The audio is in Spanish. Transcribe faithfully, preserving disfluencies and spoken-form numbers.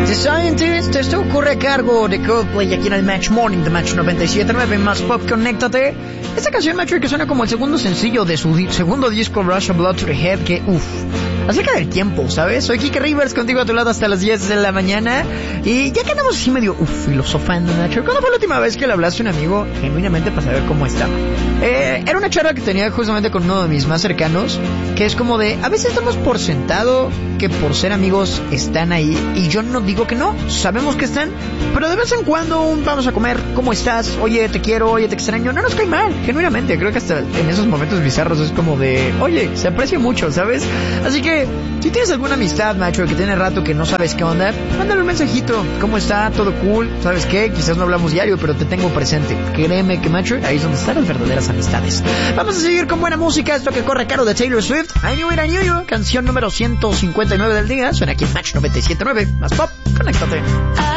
The Scientist, esto ocurre a cargo de Coldplay aquí en el Match Morning de Match noventa y siete punto nueve más Pop, conéctate. Esta canción, Match, que suena como el segundo sencillo de su di- segundo disco, Rush of Blood to the Head, que uff, acerca del tiempo, ¿sabes? Soy Kike Rivers, contigo a tu lado hasta las diez de la mañana. Y ya que andamos así medio, uff, filosofando, Nacho, ¿cuándo fue la última vez que le hablaste a un amigo genuinamente para saber cómo estaba? Eh, era una charla que tenía justamente con uno de mis más cercanos, que es como de, a veces damos por sentado que por ser amigos están ahí, y yo no digo que no, sabemos que están, pero de vez en cuando un vamos a comer, ¿cómo estás? Oye, te quiero, oye, te extraño, no nos cae mal, genuinamente, creo que hasta en esos momentos bizarros es como de, oye, se aprecia mucho, ¿sabes? Así que, si tienes alguna amistad, macho, que tiene rato que no sabes qué onda, mándale un mensajito, ¿cómo está? ¿Todo cool? ¿Sabes qué? Quizás no hablamos diario, pero te tengo presente. Créeme que, macho, ahí es donde están las verdaderas amistades. Vamos a seguir con buena música, esto que corre a cargo de Taylor Swift, I Knew It, I Knew You, canción número ciento cincuenta y nueve del día, suena aquí en Match noventa y siete punto nueve, más Pop, conéctate.